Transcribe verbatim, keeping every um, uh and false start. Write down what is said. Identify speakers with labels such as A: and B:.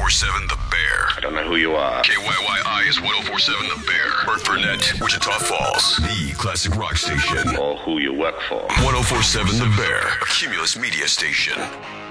A: four seven The Bear.
B: I don't know who you are.
A: K Y Y I is ten forty-seven The Bear. Bertburnett, Wichita Falls. The classic rock station.
B: Or who you work for.
A: ten forty-seven The Bear. A Cumulus media station.